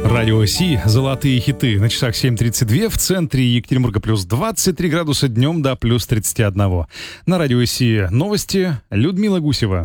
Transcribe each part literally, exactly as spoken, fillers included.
Радио Си, золотые хиты. На часах семь тридцать два, в центре Екатеринбурга плюс двадцать три градуса днем до плюс тридцать один. На Радио Си новости. Людмила Гусева.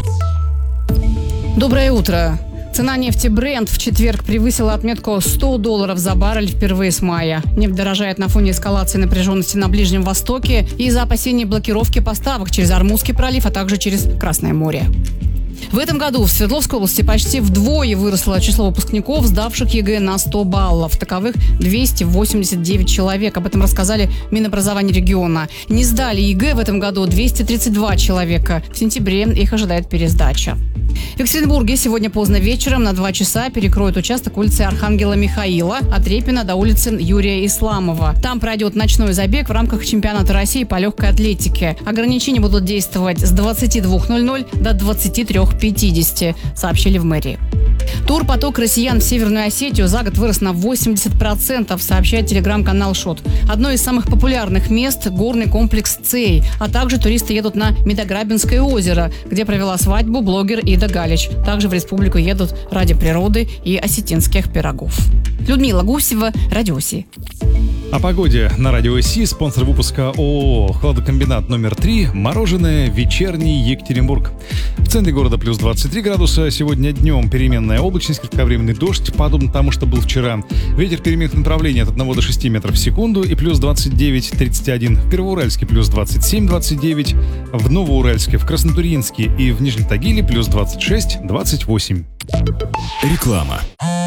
Доброе утро. Цена нефти Brent в четверг превысила отметку сто долларов за баррель впервые с мая. Нефть дорожает на фоне эскалации напряженности на Ближнем Востоке и из-за опасений блокировки поставок через Ормузский пролив, а также через Красное море. В этом году в Свердловской области почти вдвое выросло число выпускников, сдавших ЕГЭ на сто баллов. Таковых двести восемьдесят девять человек. Об этом рассказали Минобразования региона. Не сдали ЕГЭ в этом году двести тридцать два человека. В сентябре их ожидает пересдача. В Екатеринбурге сегодня поздно вечером на два часа перекроют участок улицы Архангела Михаила от Репина до улицы Юрия Исламова. Там пройдет ночной забег в рамках чемпионата России по легкой атлетике. Ограничения будут действовать с двадцати двух ноль-ноль до двадцати трёх пятидесяти, сообщили в мэрии. Турпоток россиян в Северную Осетию за год вырос на восемьдесят процентов, сообщает телеграм-канал Шот. Одно из самых популярных мест – горный комплекс Цей, а также туристы едут на Медограбинское озеро, где провела свадьбу блогер Ида Галич. Также в республику едут ради природы и осетинских пирогов. Людмила Гусева, Радио Си. О погоде на Радио Си. Спонсор выпуска ООО «Хладокомбинат номер три». Мороженое «Вечерний Екатеринбург». В центре города плюс двадцать три градуса. Сегодня днем переменная облачность, кратковременный дождь, подобно тому, что был вчера. Ветер переменных направлений от одного до шести метров в секунду и плюс двадцать девять тридцать один. В Первоуральске плюс двадцать семь двадцать девять. В Новоуральске, в Краснотурьинске и в Нижнем Тагиле плюс двадцать шесть двадцать восемь. Реклама.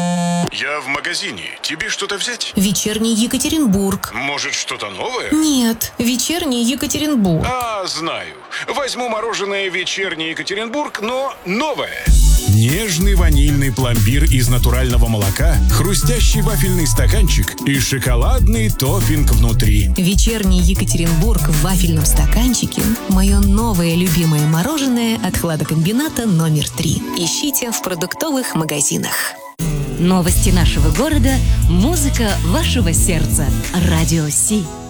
Я в магазине. Тебе что-то взять? Вечерний Екатеринбург. Может, что-то новое? Нет, вечерний Екатеринбург. А, знаю. Возьму мороженое «Вечерний Екатеринбург», но новое. Нежный ванильный пломбир из натурального молока, хрустящий вафельный стаканчик и шоколадный топпинг внутри. Вечерний Екатеринбург в вафельном стаканчике – мое новое любимое мороженое от хладокомбината номер три. Ищите в продуктовых магазинах. Новости нашего города, музыка вашего сердца. Радио Си.